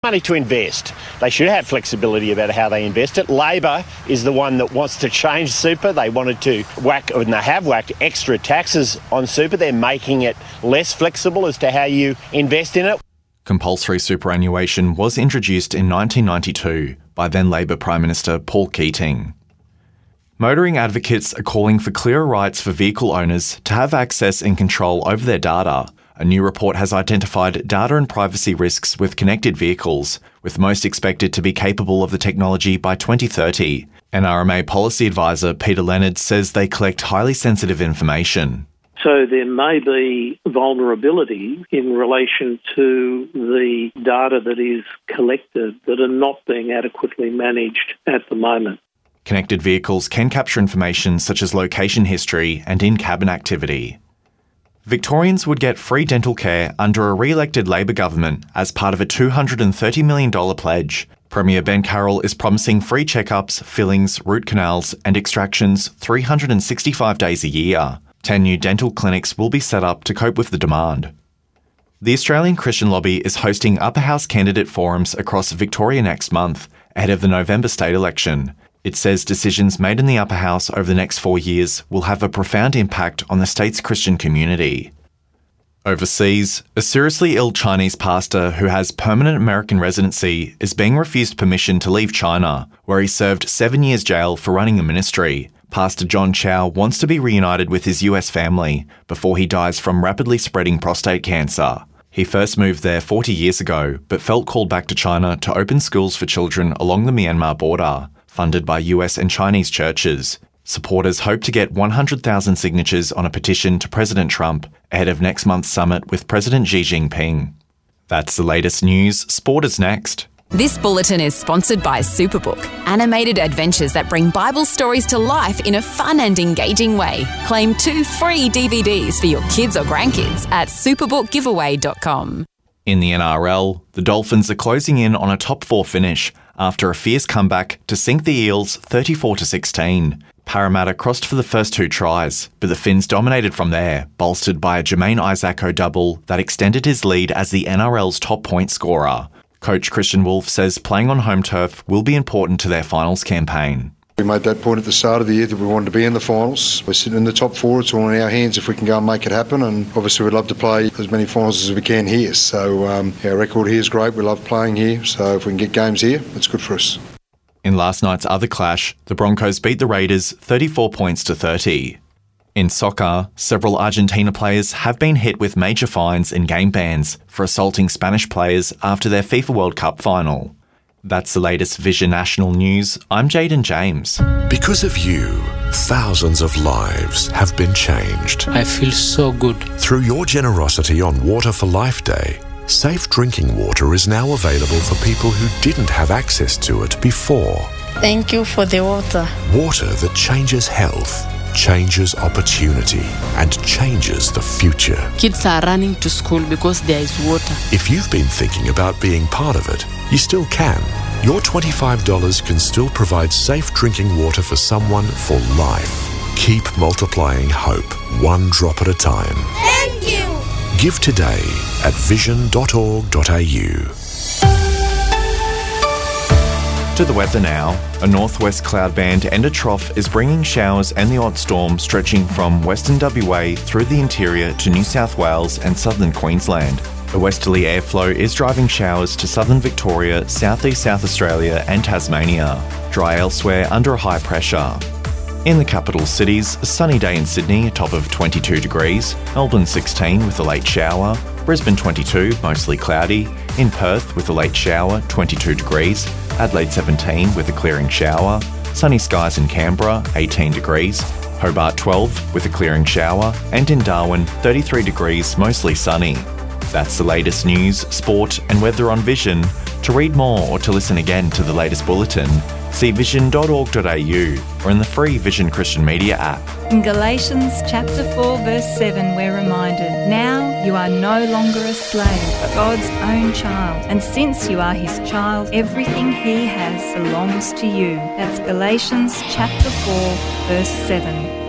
money to invest. They should have flexibility about how they invest it. Labor is the one that wants to change super. They wanted to and they have whacked extra taxes on super. They're making it less flexible as to how you invest in it. Compulsory superannuation was introduced in 1992 by then Labor Prime Minister Paul Keating. Motoring advocates are calling for clearer rights for vehicle owners to have access and control over their data. A new report has identified data and privacy risks with connected vehicles, with most expected to be capable of the technology by 2030. NRMA policy advisor Peter Leonard says they collect highly sensitive information. So there may be vulnerability in relation to the data that is collected that are not being adequately managed at the moment. Connected vehicles can capture information such as location history and in-cabin activity. Victorians would get free dental care under a re-elected Labor government as part of a $230 million pledge. Premier Ben Carroll is promising free checkups, fillings, root canals and extractions 365 days a year. 10 new dental clinics will be set up to cope with the demand. The Australian Christian Lobby is hosting upper house candidate forums across Victoria next month, ahead of the November state election. It says decisions made in the upper house over the next 4 years will have a profound impact on the state's Christian community. Overseas, a seriously ill Chinese pastor who has permanent American residency is being refused permission to leave China, where he served 7 years jail for running a ministry. Pastor John Chow wants to be reunited with his US family before he dies from rapidly spreading prostate cancer. He first moved there 40 years ago, but felt called back to China to open schools for children along the Myanmar border, funded by US and Chinese churches. Supporters hope to get 100,000 signatures on a petition to President Trump ahead of next month's summit with President Xi Jinping. That's the latest news. Sport is next. This bulletin is sponsored by Superbook, animated adventures that bring Bible stories to life in a fun and engaging way. Claim 2 free DVDs for your kids or grandkids at superbookgiveaway.com. In the NRL, the Dolphins are closing in on a top 4 finish after a fierce comeback to sink the Eels 34-16. Parramatta crossed for the first 2 tries, but the Finns dominated from there, bolstered by a Jermaine Isako double that extended his lead as the NRL's top point scorer. Coach Christian Wolf says playing on home turf will be important to their finals campaign. We made that point at the start of the year that we wanted to be in the finals. We're sitting in the top 4. It's all in our hands if we can go and make it happen. And obviously we'd love to play as many finals as we can here. So our record here is great. We love playing here. So if we can get games here, it's good for us. In last night's other clash, the Broncos beat the Raiders 34-30. In soccer, several Argentina players have been hit with major fines and game bans for assaulting Spanish players after their FIFA World Cup final. That's the latest Vision National News. I'm Jaden James. Because of you, thousands of lives have been changed. I feel so good. Through your generosity on Water for Life Day, safe drinking water is now available for people who didn't have access to it before. Thank you for the water. Water that changes health, changes opportunity, and changes the future. Kids are running to school because there is water. If you've been thinking about being part of it, you still can. Your $25 can still provide safe drinking water for someone for life. Keep multiplying hope, one drop at a time. Thank you! Give today at vision.org.au. To the weather now. A northwest cloud band and a trough is bringing showers and the odd storm stretching from western WA through the interior to New South Wales and southern Queensland. A westerly airflow is driving showers to southern Victoria, southeast South Australia and Tasmania. Dry elsewhere under a high pressure. In the capital cities, a sunny day in Sydney, a top of 22 degrees, Melbourne 16 with a late shower, Brisbane 22, mostly cloudy, in Perth with a late shower, 22 degrees, Adelaide 17 with a clearing shower, sunny skies in Canberra, 18 degrees, Hobart 12 with a clearing shower, and in Darwin, 33 degrees, mostly sunny. That's the latest news, sport and weather on Vision. To read more or to listen again to the latest bulletin, see vision.org.au or in the free Vision Christian Media app. In Galatians chapter 4 verse 7 we're reminded, now you are no longer a slave, but God's own child. And since you are his child, everything he has belongs to you. That's Galatians chapter 4 verse 7.